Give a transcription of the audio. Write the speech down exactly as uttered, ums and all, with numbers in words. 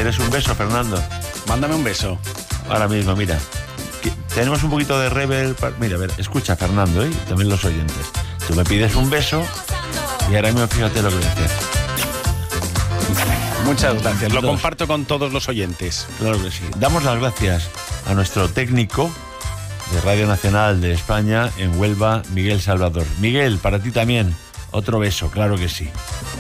¿Quieres un beso, Fernando? Mándame un beso. Ahora mismo, mira. Tenemos un poquito de reverb. Mira, a ver, escucha, Fernando, ¿eh? También los oyentes. Tú me pides un beso y ahora mismo fíjate lo que voy a hacer. Muchas gracias. Lo Dos. comparto con todos los oyentes. Claro que sí. Damos las gracias a nuestro técnico de Radio Nacional de España en Huelva, Miguel Salvador. Miguel, para ti también, otro beso, claro que sí.